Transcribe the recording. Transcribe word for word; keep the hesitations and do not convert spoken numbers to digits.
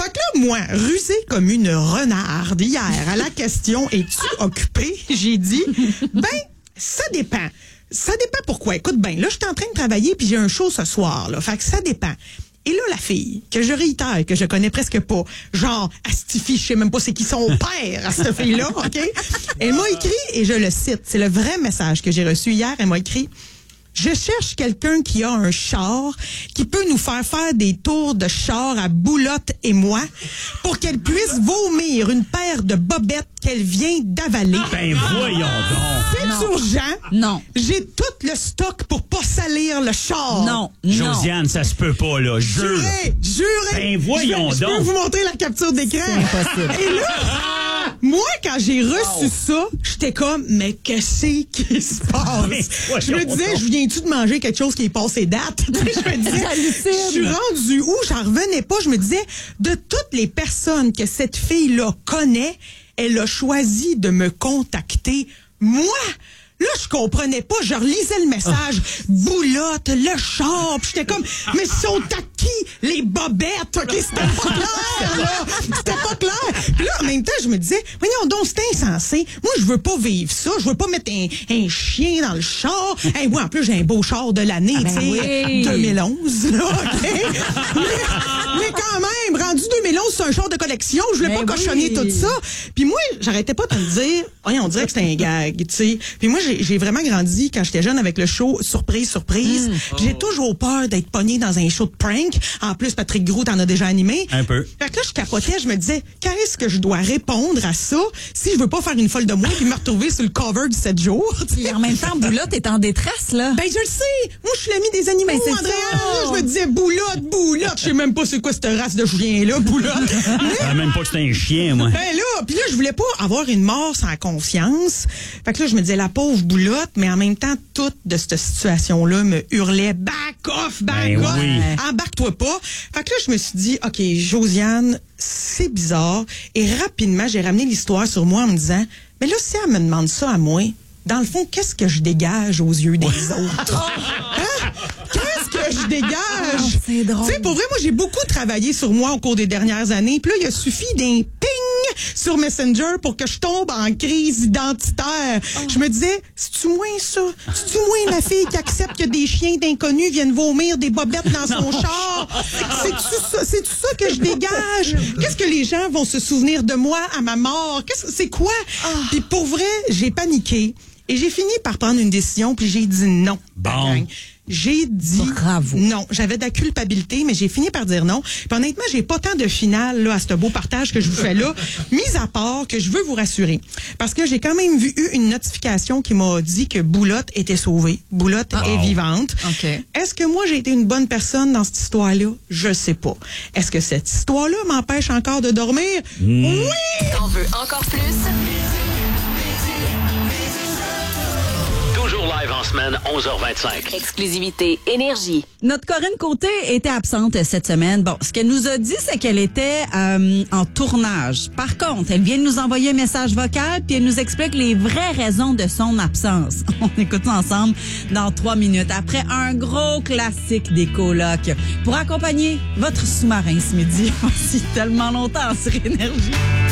Fait que là, moi, rusée comme une renarde hier à la question « Es-tu occupée? » J'ai dit « Ben, ça dépend. Ça dépend pourquoi. Écoute, ben, là, je suis en train de travailler puis j'ai un show ce soir, là. Fait que ça dépend. » Et là, la fille, que je réitère, que je connais presque pas, genre, Astifi, je sais même pas c'est qui son père à cette fille-là, OK? Elle m'a écrit, et je le cite, c'est le vrai message que j'ai reçu hier, elle m'a écrit « Je cherche quelqu'un qui a un char, qui peut nous faire faire des tours de char à Boulotte et moi, pour qu'elle puisse vomir une paire de bobettes qu'elle vient d'avaler. » Ben voyons donc. C'est Non. urgent. Non. J'ai tout le stock pour pas salir le char. Non, non. Josiane, ça se peut pas, là. Jure. Juré, juré. Ben voyons je, je donc. peux vous montrer la capture d'écran. C'est impossible. Et là, moi, quand j'ai reçu ça, j'étais comme, mais qu'est-ce qui se passe? Mais Je me voyons disais, donc. je viens-tu de manger quelque chose qui est passé date? Tu sais, je me disais, J'hallucine. je suis rendue où? J'en revenais pas. Je me disais, de toutes les personnes que cette fille-là connaît, elle a choisi de me contacter. Moi! Là, je comprenais pas. Je relisais le message. Boulotte, le char. Puis j'étais comme, mais sont à qui les bobettes? OK, c'était pas clair, là. C'était pas clair. Puis là, en même temps, je me disais, voyons donc, c'est insensé. Moi, je veux pas vivre ça. Je veux pas mettre un, un chien dans le char. Hey, moi, en plus, j'ai un beau char de l'année, Ah ben tu sais, oui. deux mille onze, là, OK? mais, mais quand même, rendu deux mille onze, c'est un char de collection. Je voulais Ben pas cochonner oui. tout ça. Puis moi, j'arrêtais pas de me dire, voyons, on dirait que c'était un gag, tu sais. Puis moi, j'ai, j'ai vraiment grandi quand j'étais jeune avec le show Surprise, Surprise. Mm. J'ai toujours peur d'être pognée dans un show de prank. En plus, Patrick Gros t'en as déjà animé. Un peu. Fait que là, je capotais, je me disais, qu'est-ce que je dois répondre à ça si je veux pas faire une folle de moi puis me retrouver sur le cover du sept jours? tu sais? Puis en même temps, Boulotte est en détresse, là. Ben, je le sais. Moi, je suis l'ami des animaux, Ben, c'est Andréane. ça. Là, je me disais, Boulotte, Boulotte. Je sais même pas c'est quoi cette race de chien-là, Boulotte. Mais, Je savais même pas que c'était un chien, moi. ben là, puis là, je voulais pas avoir une mort sans confiance. Fait que là, je me disais, la pauvre Boulotte, mais en même temps, toute de cette situation-là me hurlait, back off, back Ben off. oui. Embarque-toi pas. Fait que là, je me suis dit, OK, Josiane, c'est bizarre. Et rapidement, j'ai ramené l'histoire sur moi en me disant, mais là, si elle me demande ça à moi, dans le fond, qu'est-ce que je dégage aux yeux des autres? Hein? Qu'est-ce que je dégage? Oh, c'est drôle. Tu sais, pour vrai, moi, j'ai beaucoup travaillé sur moi au cours des dernières années. Puis là, il a suffi d'un ping sur Messenger pour que je tombe en crise identitaire. Oh. Je me disais, c'est-tu moins ça? C'est-tu moins la fille qui accepte que des chiens d'inconnus viennent vomir des bobettes dans son char? C'est-tu ça, c'est-tu ça que je dégage? Qu'est-ce que les gens vont se souvenir de moi à ma mort? Qu'est-ce, c'est quoi? Puis pour vrai, j'ai paniqué. Et j'ai fini par prendre une décision, puis j'ai dit non. Bon. à la gang. J'ai dit Bravo. non. J'avais de la culpabilité, mais j'ai fini par dire non. Puis honnêtement, j'ai pas tant de finale là, à ce beau partage que je vous fais là, mis à part que je veux vous rassurer. Parce que j'ai quand même vu eu une notification qui m'a dit que Boulotte était sauvée. Boulotte Ah. est vivante. OK. Est-ce que moi, j'ai été une bonne personne dans cette histoire-là? Je sais pas. Est-ce que cette histoire-là m'empêche encore de dormir? Oui! T'en veux encore plus? Toujours live en semaine, onze heures vingt-cinq. Exclusivité Énergie. Notre Corinne Côté était absente cette semaine. Bon, ce qu'elle nous a dit, c'est qu'elle était euh, en tournage. Par contre, elle vient de nous envoyer un message vocal puis elle nous explique les vraies raisons de son absence. On écoute ça ensemble dans trois minutes. Après un gros classique des colocs. Pour accompagner votre sous-marin ce midi. Voici tellement longtemps sur Énergie.